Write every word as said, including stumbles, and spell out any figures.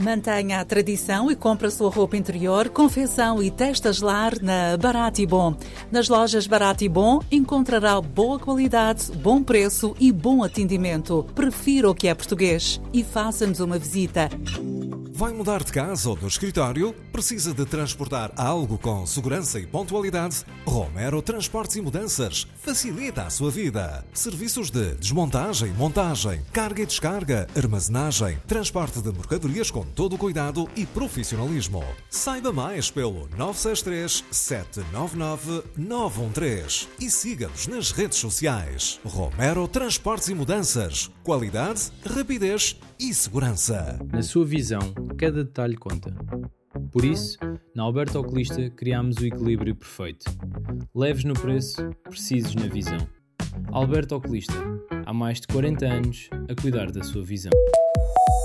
Mantenha a tradição e compre a sua roupa interior, confecção e testas lar na Barato e Bom. Nas lojas Barato e Bom encontrará boa qualidade, bom preço e bom atendimento. Prefira o que é português e faça-nos uma visita. Vai mudar de casa ou do escritório? Precisa de transportar algo com segurança e pontualidade? Romero Transportes e Mudanças facilita a sua vida. Serviços de desmontagem, montagem, carga e descarga, armazenagem, transporte de mercadorias com todo o cuidado e profissionalismo. Saiba mais pelo nove seis três, sete nove nove, nove um três e siga-nos nas redes sociais. Romero Transportes e Mudanças. Qualidade, rapidez e segurança. Na sua visão, cada detalhe conta. Por isso, na Alberto Oculista criámos o equilíbrio perfeito. Leves no preço, precisos na visão. Alberto Oculista, há mais de quarenta anos a cuidar da sua visão.